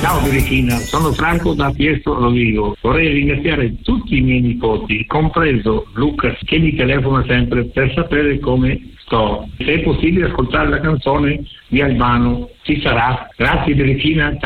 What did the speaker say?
Ciao Teresina, sono Franco da Fiesco Rovigo. Vorrei ringraziare tutti i miei nipoti, compreso Luca, che mi telefona sempre per sapere come sto. Se è possibile ascoltare la canzone di Albano, ci sarà. Grazie Teresina, ciao.